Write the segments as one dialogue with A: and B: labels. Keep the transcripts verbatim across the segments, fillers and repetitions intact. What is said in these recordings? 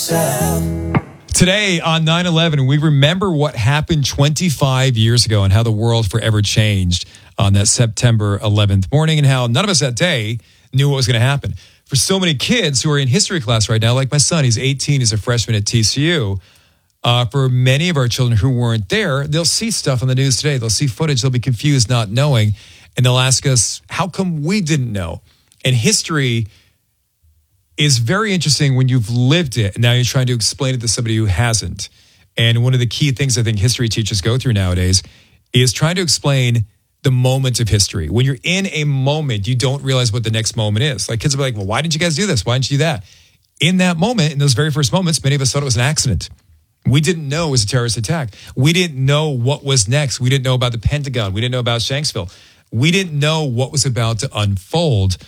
A: yourself.
B: Today on nine eleven, we remember what happened twenty-five years ago and how the world forever changed on that September eleventh morning and how none of us that day knew what was going to happen. For so many kids who are in history class right now, like my son, he's eighteen, he's a freshman at T C U. Uh, for many of our children who weren't there, they'll see stuff on the news today. They'll see footage. They'll be confused, not knowing. And they'll ask us, how come we didn't know? And history is very interesting when you've lived it and now you're trying to explain it to somebody who hasn't. And one of the key things I think history teachers go through nowadays is trying to explain the moment of history. When you're in a moment, you don't realize what the next moment is. Like kids will be like, well, why didn't you guys do this? Why didn't you do that? In that moment, in those very first moments, many of us thought it was an accident. We didn't know it was a terrorist attack. We didn't know what was next. We didn't know about the Pentagon. We didn't know about Shanksville. We didn't know what was about to unfold.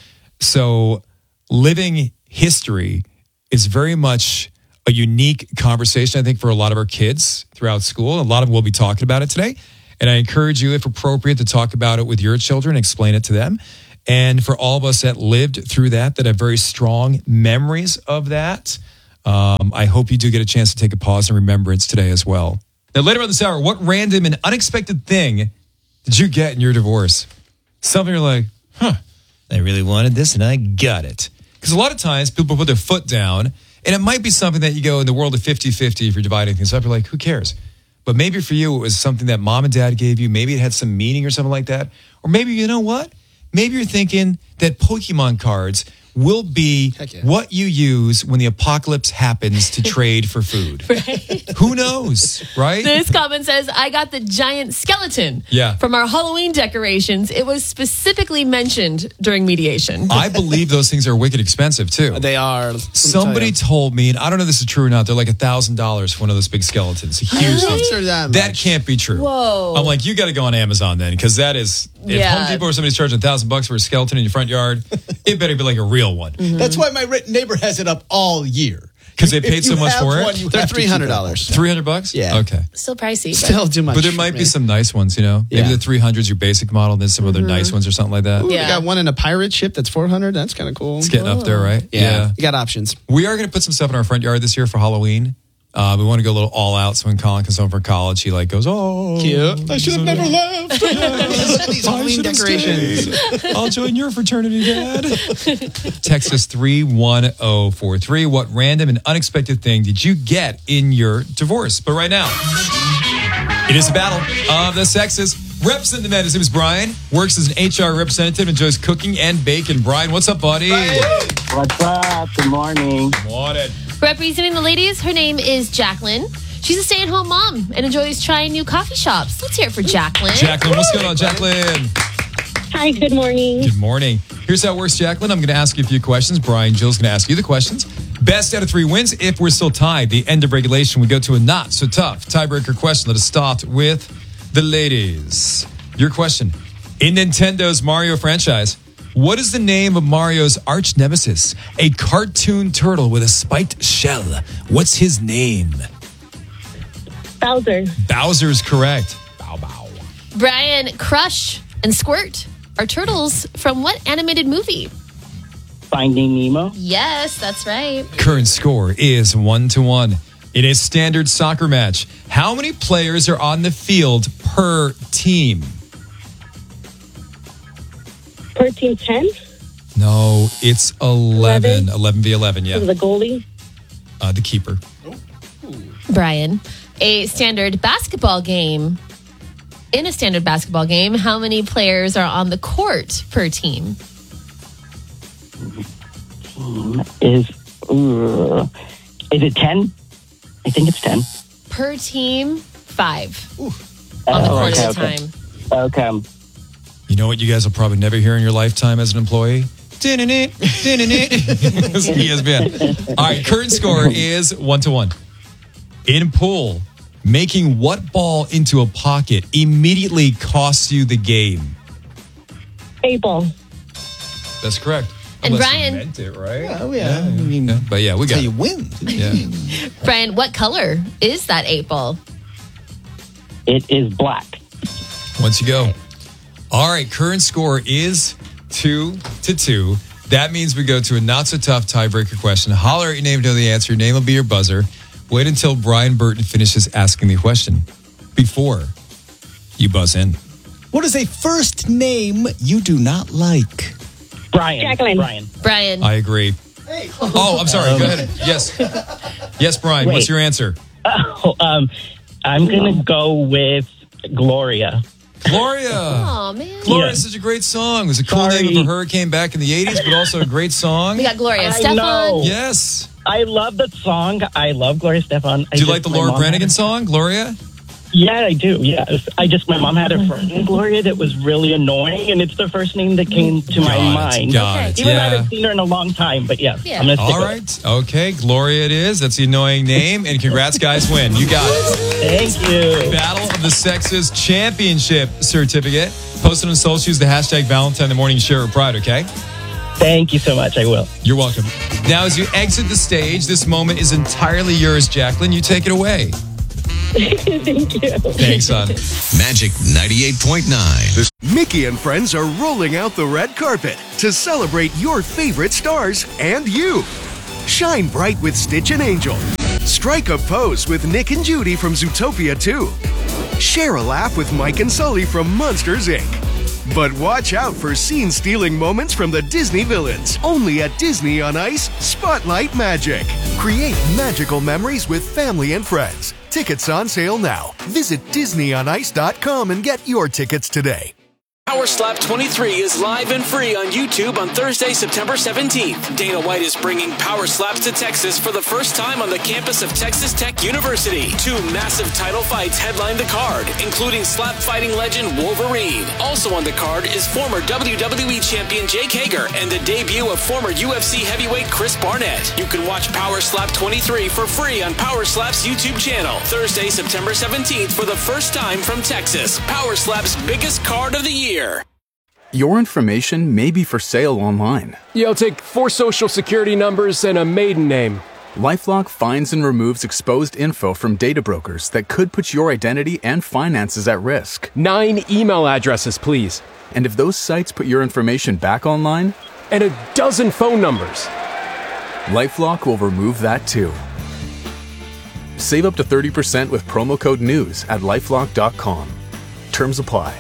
B: So living history is very much a unique conversation, I think, for a lot of our kids throughout school. A lot of them will be talking about it today. And I encourage you, if appropriate, to talk about it with your children, explain it to them. And for all of us that lived through that, that have very strong memories of that, um, I hope you do get a chance to take a pause and remembrance today as well. Now, later on this hour, what random and unexpected thing did you get in your divorce? Something you're like, huh, I really wanted this and I got it. Because a lot of times people put their foot down, and it might be something that you go in the world of fifty-fifty if you're dividing things up. You're like, who cares? But maybe for you, it was something that mom and dad gave you. Maybe it had some meaning or something like that. Or maybe, you know what? Maybe you're thinking that Pokemon cards will be yeah. what you use when the apocalypse happens to trade for food.
C: Right?
B: Who knows, right?
C: This comment says, I got the giant skeleton
B: yeah.
C: from our Halloween decorations. It was specifically mentioned during mediation.
B: I believe those things are wicked expensive, too.
D: They are.
B: Somebody told me, and I don't know if this is true or not, they're like one thousand dollars for one of those big skeletons. Huge.
C: Really?
D: That,
B: that can't be true.
C: Whoa.
B: I'm like, you got to go on Amazon then, because that is, if
C: Yeah.
B: Home Depot or somebody's charging one thousand bucks for a skeleton in your front yard, it better be like a real one.
D: Mm-hmm. That's why my neighbor has it up all year.
B: Because they paid so much for it?
D: One, They're three hundred dollars.
B: three hundred bucks?
D: Yeah.
B: Okay.
C: Still pricey.
D: Still too much.
B: But there might be some nice ones, you know?
D: Yeah.
B: Maybe the three hundred is your basic model, and then some mm-hmm. other nice ones or something like that.
D: Ooh,
C: yeah.
D: We got one in a pirate ship that's four hundred. That's kind of cool.
B: It's getting
C: oh.
B: up there, right?
D: Yeah. yeah. You got options.
B: We are going to put some stuff in our front yard this year for Halloween. Uh, we want to go a little all out, so when Colin comes home from college, he like goes, oh.
D: Cute. I should have never left. These Halloween decorations.
B: I'll join your fraternity, Dad. Text us three one zero four three. What random and unexpected thing did you get in your divorce? But right now, it is a battle of the sexes. Representing the men, his name is Brian, works as an H R representative, enjoys cooking and baking. Brian, what's up, buddy?
E: What's up? Good morning.
B: Morning.
C: Representing the ladies, her name is Jacqueline. She's a stay-at-home mom and enjoys trying new coffee shops. Let's hear it for Jacqueline.
B: Jacqueline, what's going on, Jacqueline?
F: Hi, good morning.
B: Good morning. Here's how it works, Jacqueline. I'm going to ask you a few questions. Brian, Jill's going to ask you the questions. Best out of three wins. If we're still tied, the end of regulation, we go to a not so tough tiebreaker question. Let us start with the ladies. Your question. In Nintendo's Mario franchise, what is the name of Mario's arch nemesis? A cartoon turtle with a spiked shell. What's his name?
F: Bowser.
B: Bowser's correct. Bow, bow.
C: Brian, Crush and Squirt are turtles from what animated movie?
E: Finding Nemo.
C: Yes, that's right.
B: Current score is one to one. In a standard soccer match, how many players are on the field per team?
F: Per team ten?
B: No, it's eleven. eleven v eleven, yeah.
F: The goalie?
B: Uh, the keeper.
C: Brian, a standard basketball game. In a standard basketball game, how many players are on the court per team?
E: Is, uh, is it ten? I think it's ten.
C: Per team, five.
E: Ooh.
C: On the
E: Oh,
C: court
E: okay,
C: at a
E: okay.
C: time.
E: Okay.
B: You know what you guys will probably never hear in your lifetime as an employee? Din-in-it, din-in-it. E S P N. All right, current score is one to one. In pool, making what ball into a pocket immediately costs you the game?
F: Eight ball.
B: That's correct.
C: And
B: Unless
C: Brian-
B: you meant it, right?
D: Oh, yeah. I mean,
B: Yeah, but yeah, we
D: that's
B: got
D: how
B: it.
D: you win.
B: Yeah.
C: Brian, what color is that eight ball?
E: It is black.
B: Once you go. All right, current score is two to two. That means we go to a not-so-tough tiebreaker question. Holler at your name to know the answer. Your name will be your buzzer. Wait until Brian Burton finishes asking the question before you buzz in.
D: What is a first name you do not like?
E: Brian.
F: Jacqueline.
E: Brian.
C: Brian.
B: I agree. Oh, I'm sorry. Go ahead. Yes. Yes, Brian.
E: Wait.
B: What's your answer?
E: Oh, um, I'm going to go with Gloria.
B: Gloria.
C: Oh, man.
B: Gloria
E: Yeah.
B: is such a great song. It was a cool
E: Sorry.
B: name of a hurricane back in the eighties, but also a great song.
C: We got Gloria
E: I
C: Stefan.
E: know.
B: Yes.
E: I love that song. I love Gloria Stefan. I
B: Do you
E: just-
B: like the
E: my
B: Laura
E: mom had
B: Branigan
E: a-
B: song, Gloria?
E: Yeah, I do. Yes. I just, my mom had a friend named Gloria that was really annoying, and it's the first name that came to my
B: Got it,
E: mind.
B: got it,
E: Even though I
B: yeah.
E: haven't seen her in a long time, but yeah,
C: Yeah.
E: I'm going to stick
B: All
E: with
B: right. Okay. Gloria it is. That's the annoying name. And congrats, guys. Win. You got it.
E: it. Thank you.
B: Battle of the Sexes Championship certificate. Post it on social. Use the hashtag Valentine the Morning Share with Pride, okay?
E: Thank you so much. I will.
B: You're welcome. Now, as you exit the stage, this moment is entirely yours, Jacqueline. You take it away.
F: Thank you.
B: Thanks, son.
A: Magic ninety-eight point nine.
G: Mickey and friends are rolling out the red carpet to celebrate your favorite stars and you. Shine bright with Stitch and Angel. Strike a pose with Nick and Judy from Zootopia two. Share a laugh with Mike and Sully from Monsters, Incorporated. But watch out for scene-stealing moments from the Disney villains. Only at Disney on Ice, Spotlight Magic. Create magical memories with family and friends. Tickets on sale now. Visit Disney on Ice dot com and get your tickets today.
H: Power Slap twenty-three is live and free on YouTube on Thursday, September seventeenth. Dana White is bringing Power Slaps to Texas for the first time on the campus of Texas Tech University. Two massive title fights headline the card, including slap fighting legend Wolverine. Also on the card is former W W E champion Jake Hager and the debut of former U F C heavyweight Chris Barnett. You can watch Power Slap twenty-three for free on Power Slap's YouTube channel. Thursday, September seventeenth for the first time from Texas. Power Slap's biggest card of the year.
I: Your information may be for sale online.
J: Yeah, I'll take four social security numbers and a maiden name.
I: LifeLock finds and removes exposed info from data brokers that could put your identity and finances at risk.
J: Nine email addresses, please.
I: And if those sites put your information back online?
J: And a dozen phone numbers.
I: LifeLock will remove that too. Save up to thirty percent with promo code NEWS at lifelock dot com. Terms apply.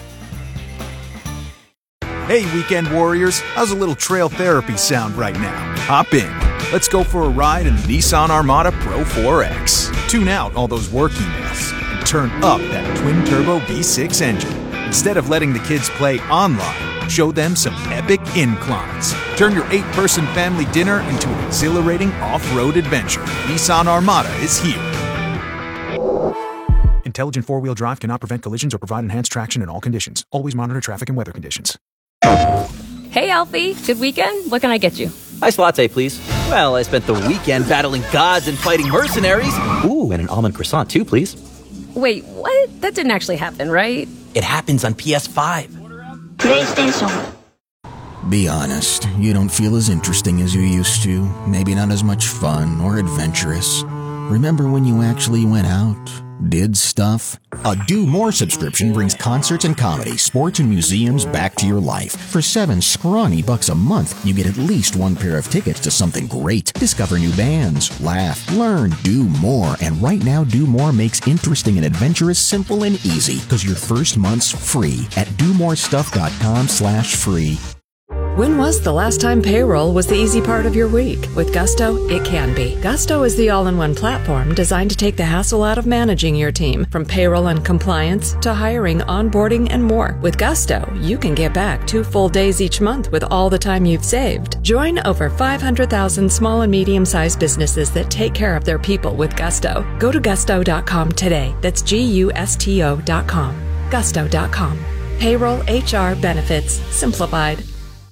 G: Hey, weekend warriors, how's a little trail therapy sound right now? Hop in. Let's go for a ride in the Nissan Armada Pro four X. Tune out all those work emails and turn up that twin-turbo V six engine. Instead of letting the kids play online, show them some epic inclines. Turn your eight-person family dinner into an exhilarating off-road adventure. Nissan Armada is here. Intelligent four-wheel drive cannot prevent collisions or provide enhanced traction in all conditions. Always monitor traffic and weather conditions.
K: Hey, Alfie. Good weekend? What can I get you?
L: Iced latte, please. Well, I spent the weekend battling gods and fighting mercenaries. Ooh, and an almond croissant, too, please.
K: Wait, what? That didn't actually happen, right?
L: It happens on P S five.
M: PlayStation. Be honest, you don't feel as interesting as you used to. Maybe not as much fun or adventurous. Remember when you actually went out? Did stuff? A Do More subscription brings concerts and comedy, sports and museums back to your life. For seven scrawny bucks a month, you get at least one pair of tickets to something great. Discover new bands, laugh, learn, do more. And right now, Do More makes interesting and adventurous simple and easy, because your first month's free at do more stuff dot com slash free.
N: When was the last time payroll was the easy part of your week? With Gusto, it can be. Gusto is the all-in-one platform designed to take the hassle out of managing your team, from payroll and compliance to hiring, onboarding, and more. With Gusto, you can get back two full days each month with all the time you've saved. Join over five hundred thousand small and medium-sized businesses that take care of their people with Gusto. Go to gusto dot com today. That's G U S T O dot com. gusto dot com. Payroll, H R, benefits, simplified.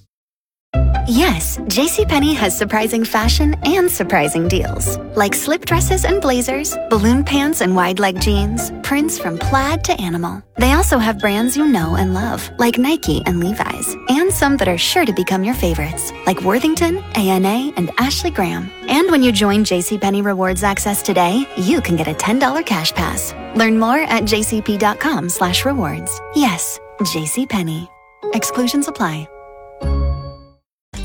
O: Yes, JCPenney has surprising fashion and surprising deals. Like slip dresses and blazers, balloon pants and wide leg jeans, prints from plaid to animal. They also have brands you know and love, like Nike and Levi's, and some that are sure to become your favorites, like Worthington, A N A, and Ashley Graham. And when you join JCPenney Rewards Access today, you can get a ten dollars cash pass. Learn more at jcp dot com slash rewards. Yes, JCPenney. Exclusions apply.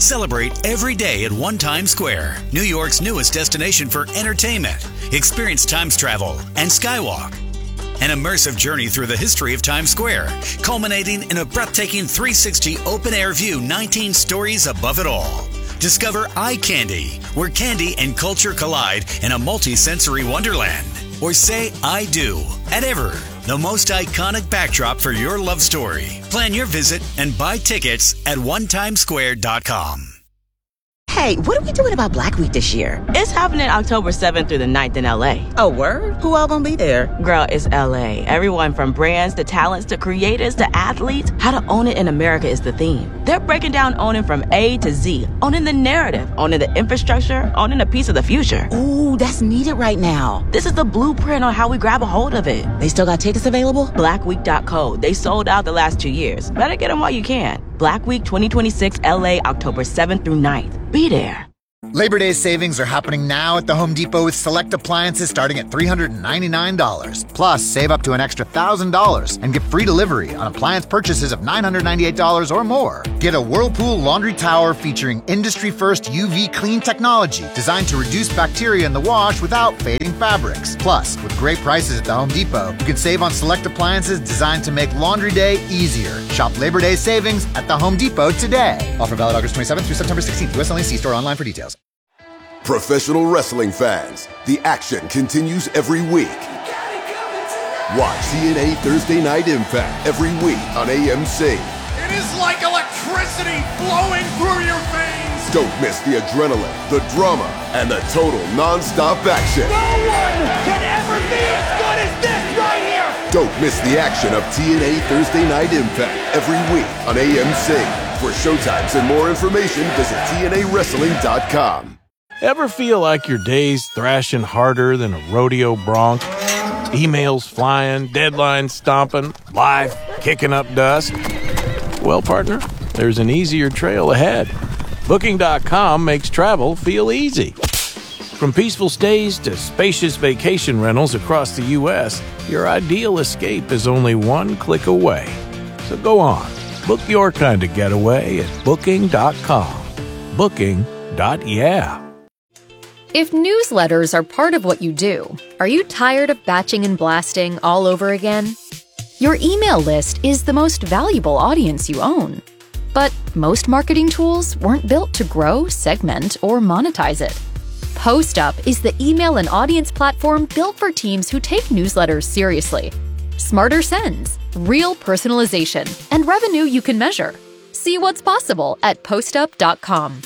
P: Celebrate every day at One Times Square, New York's newest destination for entertainment. Experience Times travel and Skywalk. An immersive journey through the history of Times Square, culminating in a breathtaking three sixty open-air view nineteen stories above it all. Discover Eye Candy, where candy and culture collide in a multi-sensory wonderland. Or say I do at Ever, the most iconic backdrop for your love story. Plan your visit and buy tickets at one times square dot com.
Q: Hey, what are we doing about Black Week this year?
R: It's happening October seventh through the ninth in L A.
Q: Oh, word? Who all gonna be there?
R: Girl, it's L A. Everyone from brands to talents to creators to athletes. How to own it in America is the theme. They're breaking down owning from A to Z. Owning the narrative, owning the infrastructure, owning a piece of the future.
Q: Ooh, that's needed right now.
R: This is the blueprint on how we grab a hold of it.
Q: They still got tickets available?
R: black week dot co. They sold out the last two years. Better get them while you can. Black Week twenty twenty-six L A, October seventh through ninth. Be there.
S: Labor Day savings are happening now at the Home Depot with select appliances starting at three hundred ninety-nine dollars. Plus, save up to an extra one thousand dollars and get free delivery on appliance purchases of nine hundred ninety-eight dollars or more. Get a Whirlpool laundry tower featuring industry-first U V clean technology designed to reduce bacteria in the wash without fading fabrics. Plus, with great prices at the Home Depot, you can save on select appliances designed to make laundry day easier. Shop Labor Day savings at the Home Depot today. Offer valid August twenty-seventh through September sixteenth. U S only. See store online for details.
T: Professional wrestling fans, the action continues every week. Watch T N A Thursday Night Impact every week on A M C.
D: It is like electricity flowing through your veins.
T: Don't miss the adrenaline, the drama, and the total non-stop action.
D: No one can ever be as good as this right here.
T: Don't miss the action of T N A Thursday Night Impact every week on A M C. For showtimes and more information, visit T N A wrestling dot com.
U: Ever feel like your day's thrashing harder than a rodeo bronc? Emails flying, deadlines stomping, life kicking up dust? Well, partner, there's an easier trail ahead. Booking dot com makes travel feel easy. From peaceful stays to spacious vacation rentals across the U S, your ideal escape is only one click away. So go on, book your kind of getaway at Booking dot com. Booking. Yeah.
V: If newsletters are part of what you do, are you tired of batching and blasting all over again? Your email list is the most valuable audience you own. But most marketing tools weren't built to grow, segment, or monetize it. PostUp is the email and audience platform built for teams who take newsletters seriously. Smarter sends, real personalization, and revenue you can measure. See what's possible at postup dot com.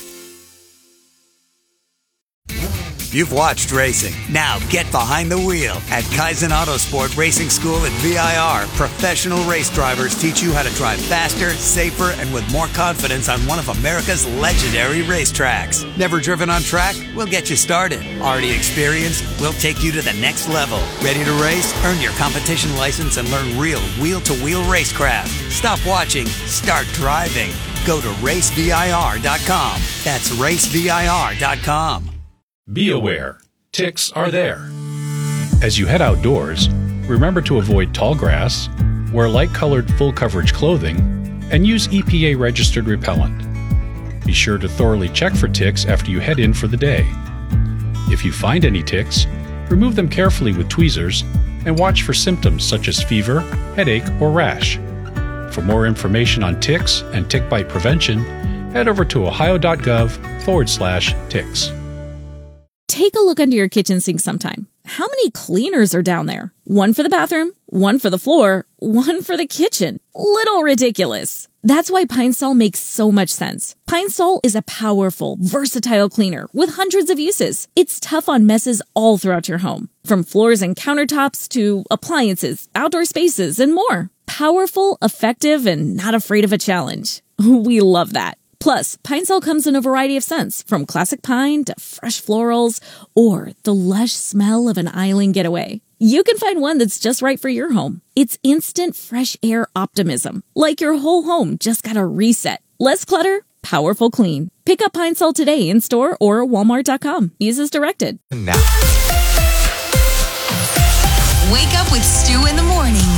W: You've watched racing. Now get behind the wheel. At Kaizen Autosport Racing School at V I R, professional race drivers teach you how to drive faster, safer, and with more confidence on one of America's legendary racetracks. Never driven on track? We'll get you started. Already experienced? We'll take you to the next level. Ready to race? Earn your competition license and learn real wheel-to-wheel racecraft. Stop watching. Start driving. Go to race V I R dot com. That's race V I R dot com.
X: Be aware, ticks are there. As you head outdoors, remember to avoid tall grass, wear light-colored full-coverage clothing, and use E P A-registered repellent. Be sure to thoroughly check for ticks after you head in for the day. If you find any ticks, remove them carefully with tweezers and watch for symptoms such as fever, headache, or rash. For more information on ticks and tick bite prevention, head over to ohio.gov forward slash ticks.
Y: Take a look under your kitchen sink sometime. How many cleaners are down there? One for the bathroom, one for the floor, one for the kitchen. Little ridiculous. That's why Pine Sol makes so much sense. Pine Sol is a powerful, versatile cleaner with hundreds of uses. It's tough on messes all throughout your home, from floors and countertops to appliances, outdoor spaces, and more. Powerful, effective, and not afraid of a challenge. We love that. Plus, Pine Sol comes in a variety of scents, from classic pine to fresh florals, or the lush smell of an island getaway. You can find one that's just right for your home. It's instant fresh air optimism, like your whole home just got a reset. Less clutter, powerful clean. Pick up Pine Sol today in store or walmart dot com. Use as directed.
Z: Now. Wake up with Stu in the morning.